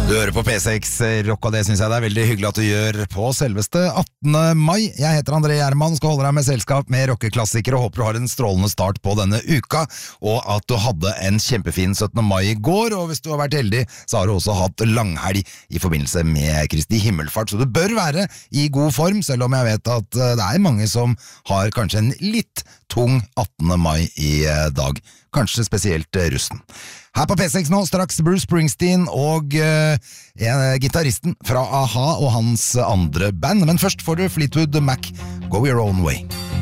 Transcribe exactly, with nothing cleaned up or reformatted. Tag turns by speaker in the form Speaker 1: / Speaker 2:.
Speaker 1: Du hører på P seks Rock, og det synes jeg det er veldig hyggelig at du gjør på selveste attende mai. Jeg heter André Gjerman, skal holde deg med selskap med rockeklassikere, og håper du har en strålende start på denne uka, og at du hadde en kjempefin syttende mai i går, og hvis du har vært heldig, så har du også hatt langhelg i forbindelse med Kristi himmelfart, så du bør være i god form, selv om jeg vet at det er mange som har kanskje en litt tung attende mai i dag, kanskje spesielt russen. Her på P seks nå, straks Bruce Springsteen og uh, gitaristen fra A-ha og hans andre band. Men først får du Fleetwood Mac, Go Your Own Way.